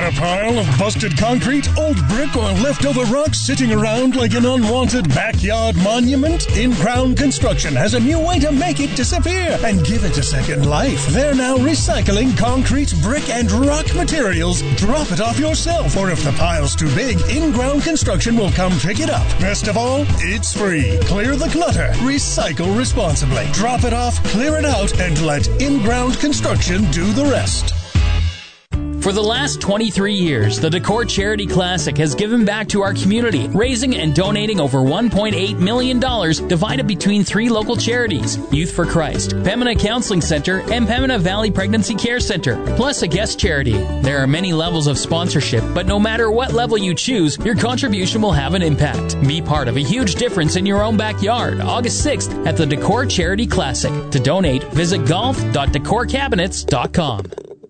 A pile of busted concrete, old brick, or leftover rocks sitting around like an unwanted backyard monument? In-Ground Construction has a new way to make it disappear and give it a second life. They're now recycling concrete, brick, and rock materials. Drop it off yourself, or if the pile's too big, In-Ground Construction will come pick it up. Best of all, it's free. Clear the clutter. Recycle responsibly. Drop it off, clear it out, and let In-Ground Construction do the rest. For the last 23 years, the Decor Charity Classic has given back to our community, raising and donating over $1.8 million divided between 3 local charities: Youth for Christ, Pembina Counseling Center, and Pembina Valley Pregnancy Care Center, plus a guest charity. There are many levels of sponsorship, but no matter what level you choose, your contribution will have an impact. Be part of a huge difference in your own backyard, August 6th at the Decor Charity Classic. To donate, visit golf.decorcabinets.com.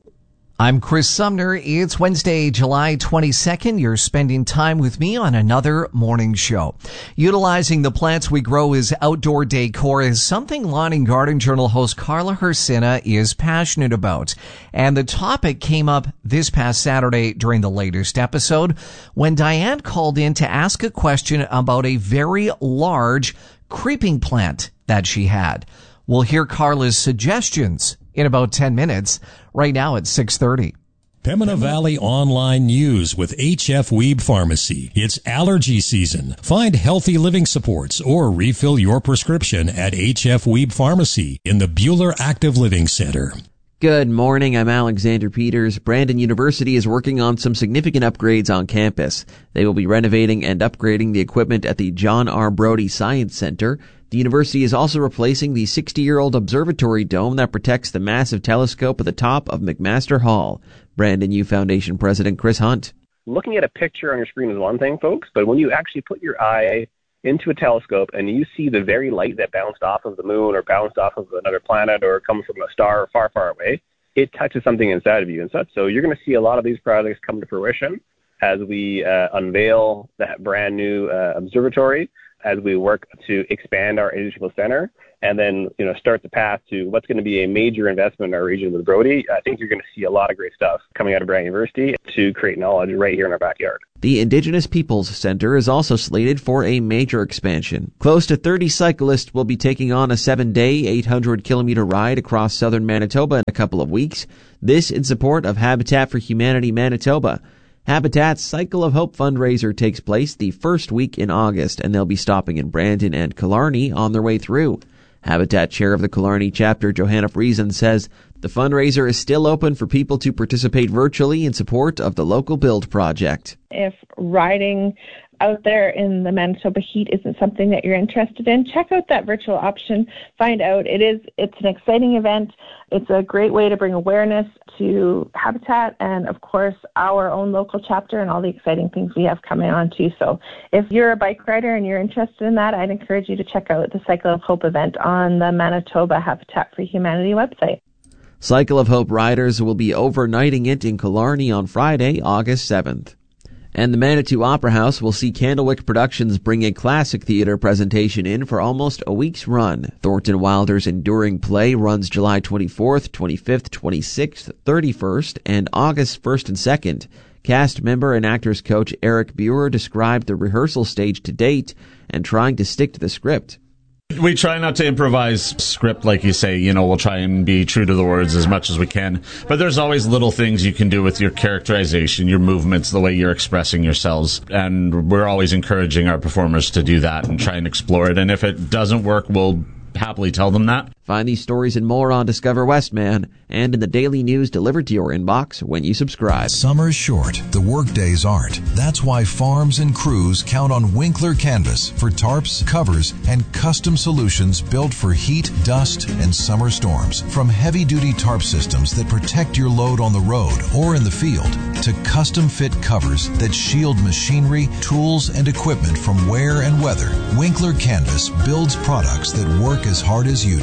I'm Chris Sumner. It's Wednesday, July 22nd. You're spending time with me on another morning show. Utilizing the plants we grow as outdoor decor is something Lawn and Garden Journal host Carla Hersina is passionate about. And the topic came up this past Saturday during the latest episode when Diane called in to ask a question about a very large creeping plant that she had. We'll hear Carla's suggestions in about 10 minutes, right now at 6:30. Pembina Valley Online News with HF Weeb Pharmacy. It's allergy season. Find healthy living supports or refill your prescription at HF Weeb Pharmacy in the Bueller Active Living Center. Good morning, I'm Alexander Peters. Brandon University is working on some significant upgrades on campus. They will be renovating and upgrading the equipment at the John R. Brody Science Center. The university is also replacing the 60-year-old observatory dome that protects the massive telescope at the top of McMaster Hall. Brandon U Foundation President Chris Hunt. Looking at a picture on your screen is one thing, folks, but when you actually put your eye into a telescope and you see the very light that bounced off of the moon or bounced off of another planet or comes from a star far, far away, it touches something inside of you and such. So you're going to see a lot of these projects come to fruition as we unveil that brand new observatory, as we work to expand our educational center, and then start the path to what's going to be a major investment in our region with Brody. I think you're going to see a lot of great stuff coming out of Brandon University to create knowledge right here in our backyard. The Indigenous Peoples Center is also slated for a major expansion. Close to 30 cyclists will be taking on a 7-day, 800-kilometer ride across southern Manitoba in a couple of weeks. This in support of Habitat for Humanity Manitoba. Habitat's Cycle of Hope fundraiser takes place the first week in August, and they'll be stopping in Brandon and Killarney on their way through. Habitat Chair of the Killarney chapter, Johanna Friesen, says the fundraiser is still open for people to participate virtually in support of the local build project. If riding out there in the Manitoba heat isn't something that you're interested in, check out that virtual option. Find out. It's an exciting event. It's a great way to bring awareness to Habitat and, of course, our own local chapter and all the exciting things we have coming on too. So if you're a bike rider and you're interested in that, I'd encourage you to check out the Cycle of Hope event on the Manitoba Habitat for Humanity website. Cycle of Hope riders will be overnighting it in Killarney on Friday, August 7th. And the Manitou Opera House will see Candlewick Productions bring a classic theater presentation in for almost a week's run. Thornton Wilder's enduring play runs July 24th, 25th, 26th, 31st, and August 1st and 2nd. Cast member and actors coach Eric Buer described the rehearsal stage to date and trying to stick to the script. We try not to improvise script, like you say. We'll try and be true to the words as much as we can. But there's always little things you can do with your characterization, your movements, the way you're expressing yourselves. And we're always encouraging our performers to do that and try and explore it. And if it doesn't work, we'll happily tell them that. Find these stories and more on Discover Westman and in the daily news delivered to your inbox when you subscribe. Summer's short. The workdays aren't. That's why farms and crews count on Winkler Canvas for tarps, covers, and custom solutions built for heat, dust, and summer storms. From heavy-duty tarp systems that protect your load on the road or in the field to custom-fit covers that shield machinery, tools, and equipment from wear and weather, Winkler Canvas builds products that work as hard as you do.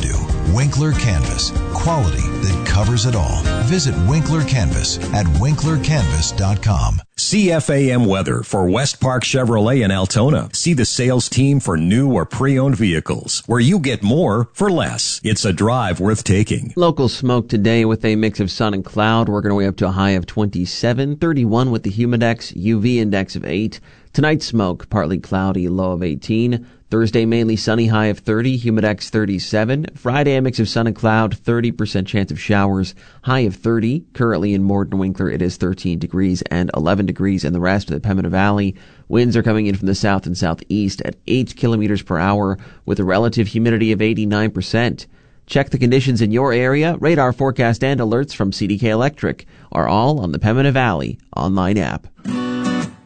Winkler Canvas. Quality that covers it all. Visit Winkler Canvas at winklercanvas.com. CFAM weather for West Park Chevrolet in Altona. See the sales team for new or pre-owned vehicles, where you get more for less. It's a drive worth taking. Local smoke today with a mix of sun and cloud, working our way up to a high of 27, 31 with the humidex, UV index of 8. Tonight smoke, partly cloudy, low of 18. Thursday mainly sunny, high of 30, humidex 37. Friday a mix of sun and cloud, 30% chance of showers, high of 30. Currently in Morden Winkler it is 13 degrees and 11 degrees in the rest of the Pembina Valley. Winds are coming in from the south and southeast at 8 kilometers per hour with a relative humidity of 89%. Check the conditions in your area. Radar forecast and alerts from CDK Electric are all on the Pembina Valley online app.